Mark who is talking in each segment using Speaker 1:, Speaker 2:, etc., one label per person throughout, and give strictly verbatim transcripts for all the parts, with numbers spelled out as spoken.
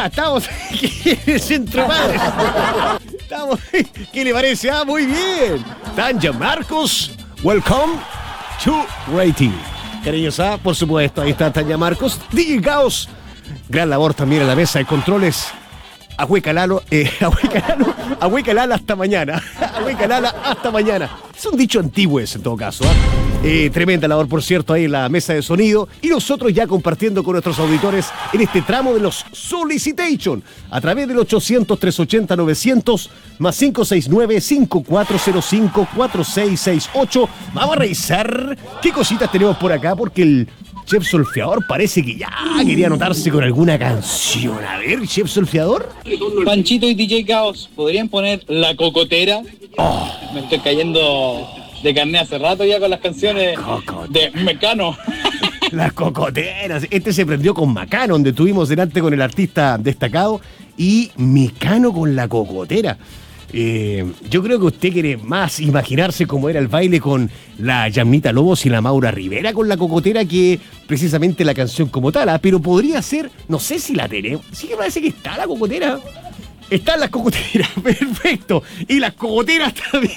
Speaker 1: Ah, estamos en el Centro Padres. Estamos. ¿Qué le parece? Ah, muy bien. Tanja Marcos, welcome to Rating. Cariños, ah, por supuesto, ahí está Tanja Marcos. D J Caos, gran labor también en la mesa de controles. Ahuecalalo, eh, ahuecalalo, ahuecalala hasta mañana. Ahuecalala hasta mañana. Es un dicho antiguo ese en todo caso, ¿eh? Eh, tremenda labor, por cierto, ahí en la mesa de sonido. Y nosotros ya compartiendo con nuestros auditores en este tramo de los Solicitation a través del ochocientos, trescientos ochenta, novecientos más cinco seis nueve, cinco cuatro cero cinco, cuatro seis seis ocho. Vamos a revisar qué cositas tenemos por acá porque el Chef Solfeador parece que ya quería anotarse con alguna canción. A ver, Chef Solfeador.
Speaker 2: Panchito y D J Caos, ¿podrían poner La Cocotera? Oh. Me estoy cayendo de carne hace rato ya con las canciones Cocotera. De Mecano.
Speaker 1: Las cocoteras. Este se prendió con Macano, donde estuvimos delante con el artista destacado. Y Mecano con La Cocotera. Eh, yo creo que usted quiere más imaginarse cómo era el baile con la Yamnita Lobos y la Maura Rivera con La Cocotera que precisamente la canción como tal, ¿eh? Pero podría ser, no sé si la tenemos. Sí que parece que está La Cocotera. Están las cocoteras, perfecto. Y las cocoteras también.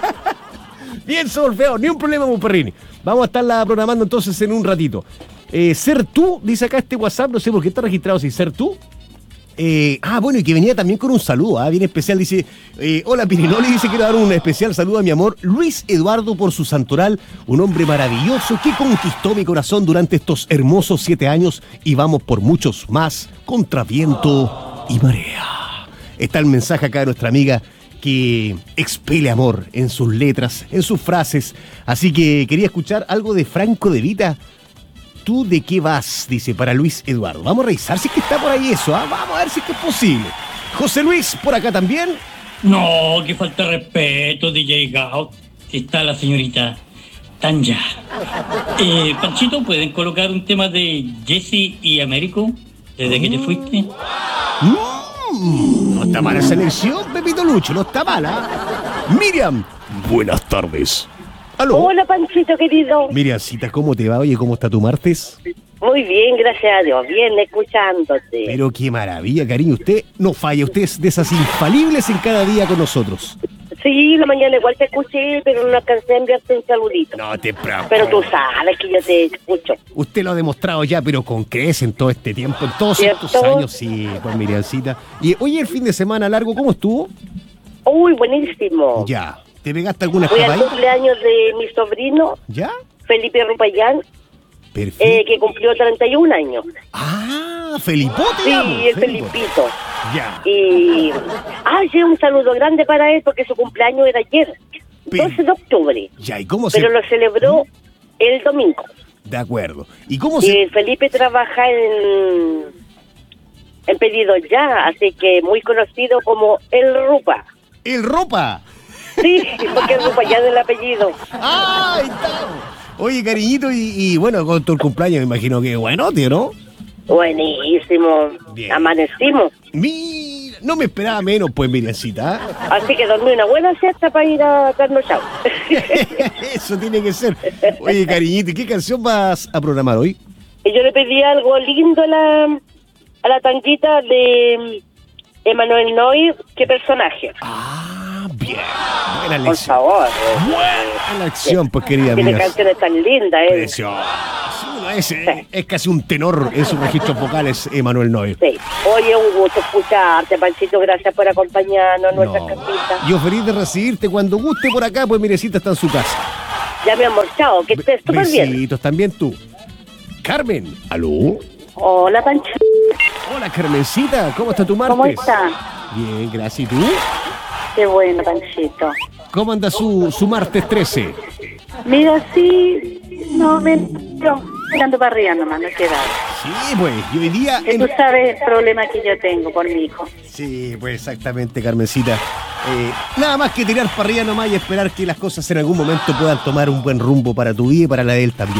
Speaker 1: Bien, Solfeo, ni un problema, Muperrini. Vamos a estarla programando entonces en un ratito. Eh, Ser tú, dice acá este WhatsApp, no sé por qué está registrado así, Ser tú. Eh, ah, bueno, y que venía también con un saludo, ¿eh? Bien especial, dice, eh, hola Pirinoli, dice, quiero dar un especial saludo a mi amor Luis Eduardo por su santoral, un hombre maravilloso que conquistó mi corazón durante estos hermosos siete años y vamos por muchos más, contra viento y marea. Está el mensaje acá de nuestra amiga que expele amor en sus letras, en sus frases, así que quería escuchar algo de Franco De Vita. ¿Tú de qué vas? Dice para Luis Eduardo. Vamos a revisar si es que está por ahí eso, ¿eh? Vamos a ver si es que es posible. José Luis, por acá también.
Speaker 3: No, que falta de respeto, D J Gao. Está la señorita Tanja. Eh, Panchito, ¿pueden colocar un tema de Jesse y Américo? Desde oh. que te fuiste.
Speaker 1: Mm, no está mala esa elección, Pepito Lucho, no está mala. Miriam, buenas tardes. ¿Aló?
Speaker 4: Hola, Panchito, querido.
Speaker 1: Miriamcita, ¿cómo te va? Oye, ¿cómo está tu martes?
Speaker 4: Muy bien, gracias a Dios. Bien, escuchándote.
Speaker 1: Pero qué maravilla, cariño. Usted no falla. Usted es de esas infalibles en cada día con nosotros.
Speaker 4: Sí, la mañana igual te escuché, pero no alcancé a enviarte un saludito.
Speaker 1: No te preocupes.
Speaker 4: Pero tú sabes que yo te escucho.
Speaker 1: Usted lo ha demostrado ya, pero con creces en todo este tiempo, en todos
Speaker 4: ¿cierto?
Speaker 1: Estos años. Sí, pues Miriamcita. Y oye, el fin de semana largo, ¿cómo estuvo?
Speaker 4: Uy, buenísimo.
Speaker 1: Ya. ¿Te pegaste alguna
Speaker 4: Fui al
Speaker 1: escapadita?
Speaker 4: cumpleaños de mi sobrino,
Speaker 1: ¿Ya?
Speaker 4: Felipe Rupayán, eh, que cumplió treinta y un años.
Speaker 1: Ah, Felipote.
Speaker 4: Sí,
Speaker 1: digamos,
Speaker 4: el
Speaker 1: Felipote.
Speaker 4: Felipito.
Speaker 1: Ya.
Speaker 4: Y... Ay, sí, un saludo grande para él porque su cumpleaños era ayer, doce de octubre.
Speaker 1: Ya, ¿y cómo
Speaker 4: Pero
Speaker 1: se...?
Speaker 4: lo celebró el domingo.
Speaker 1: De acuerdo. ¿Y cómo
Speaker 4: Y
Speaker 1: se...?
Speaker 4: Felipe trabaja en... en Pedidos Ya, así que muy conocido como El Rupa.
Speaker 1: ¡El Ropa!
Speaker 4: Sí, porque es Rupayán el apellido.
Speaker 1: ¡Ay, está! Oye, cariñito, y, y bueno, con tu cumpleaños me imagino que bueno, tío, ¿no?
Speaker 4: Buenísimo.
Speaker 1: Bien.
Speaker 4: Amanecimos.
Speaker 1: Mira, no me esperaba menos, pues, Miriamcita.
Speaker 4: Así que dormí una buena siesta para ir a darnos chao.
Speaker 1: Eso tiene que ser. Oye, cariñito, ¿y qué canción vas a programar hoy?
Speaker 4: Y yo le pedí algo lindo a la, a la tanguita de Emanuel Noy. ¿Qué personaje?
Speaker 1: Ah, bien. Buena
Speaker 4: Por
Speaker 1: lección.
Speaker 4: favor.
Speaker 1: Buena lección, pues, querida
Speaker 4: Tiene
Speaker 1: amiga.
Speaker 4: canciones tan lindas, ¿eh?
Speaker 1: Precioso. Es, es casi un tenor en sus registros vocales, Emanuel Noy.
Speaker 4: Sí. Oye, un gusto escucharte, Panchito. Gracias por acompañarnos en nuestras
Speaker 1: No.
Speaker 4: casitas.
Speaker 1: Yo feliz de recibirte cuando guste por acá, pues Mirecita está en su casa.
Speaker 4: Ya me amor, chao. Que estés súper bien.
Speaker 1: Besitos, también tú. Carmen, ¿aló?
Speaker 5: Hola, Panchito.
Speaker 1: Hola, Carmencita, ¿cómo está tu martes?
Speaker 5: ¿Cómo está?
Speaker 1: Bien, gracias. ¿Y tú?
Speaker 5: Qué bueno, Panchito.
Speaker 1: ¿Cómo anda su, su martes trece?
Speaker 5: Mira, sí, no, me no, mirando para arriba nomás, no queda.
Speaker 1: Sí, pues, y hoy día...
Speaker 5: Que
Speaker 1: en-
Speaker 5: tú sabes el problema que yo tengo por mi hijo.
Speaker 1: Sí, pues exactamente, Carmencita. Eh, nada más que tirar para arriba nomás y esperar que las cosas en algún momento puedan tomar un buen rumbo para tu vida y para la de él también.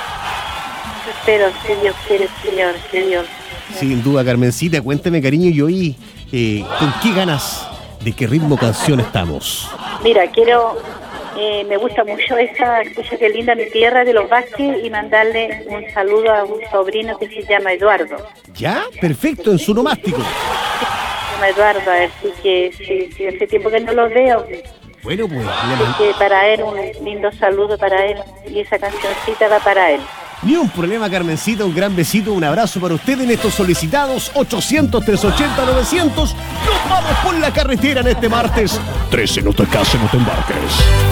Speaker 5: Pero si Dios quiere, Señor, que Dios.
Speaker 1: Sin duda, Carmencita, cuéntame, cariño, y hoy, eh, ¿con qué ganas, de qué ritmo canción estamos?
Speaker 5: Mira, quiero Eh, me gusta mucho esa, escucha que linda mi tierra de los Vázquez y mandarle un saludo a un sobrino que se llama Eduardo.
Speaker 1: ¿Ya? Perfecto, en su nomástico.
Speaker 5: Se llama Eduardo, así que sí, sí, hace tiempo que no lo veo.
Speaker 1: Bueno, pues...
Speaker 5: Así que para él, un lindo saludo para él y esa cancioncita va para él.
Speaker 1: Ni un problema, Carmencita, un gran besito, un abrazo para usted en estos solicitados ochocientos, trescientos ochenta, novecientos. Nos vamos por la carretera en este martes. trece, no te cases, no te embarques.